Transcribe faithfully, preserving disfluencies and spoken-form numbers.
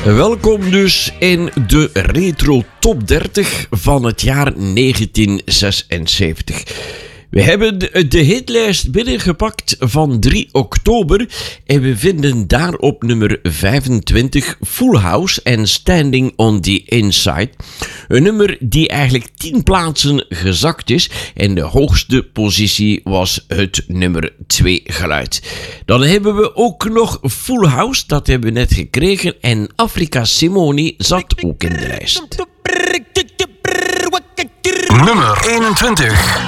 Welkom dus in de Retro Top dertig van het jaar negentien zesenzeventig. We hebben de hitlijst binnengepakt van drie oktober en we vinden daar op nummer vijfentwintig Full House en Standing on the Inside. Een nummer die eigenlijk tien plaatsen gezakt is en de hoogste positie was het nummer twee geluid. Dan hebben we ook nog Full House, dat hebben we net gekregen, en Afrika Simoni zat ook in de lijst. Nummer eenentwintig.